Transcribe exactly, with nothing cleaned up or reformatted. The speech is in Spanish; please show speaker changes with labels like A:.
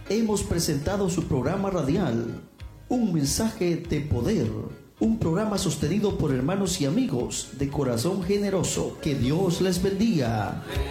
A: hemos presentado su programa radial, Un Mensaje de Poder, un programa sostenido por hermanos y amigos de corazón generoso. Que Dios les bendiga.